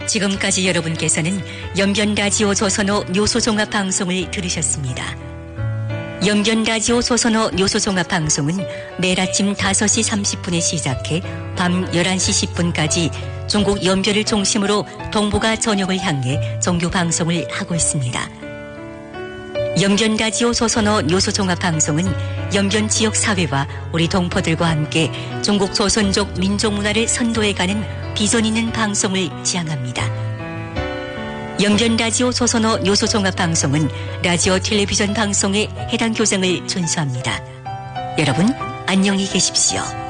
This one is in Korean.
지금까지 여러분께서는 연변라디오 조선어 묘소종합방송을 들으셨습니다. 연변라디오 조선어 묘소종합방송은 매일 아침 5시 30분에 시작해 밤 11시 10분까지 중국 연변을 중심으로 동북아 전역을 향해 정규 방송을 하고 있습니다. 연변라디오 조선어 묘소종합방송은 연변 지역 사회와 우리 동포들과 함께 중국 조선족 민족문화를 선도해가는 비전 있는 방송을 지향합니다. 연변라디오 조선어 묘소종합방송은 라디오 텔레비전 방송의 해당 교정을 준수합니다. 여러분 안녕히 계십시오.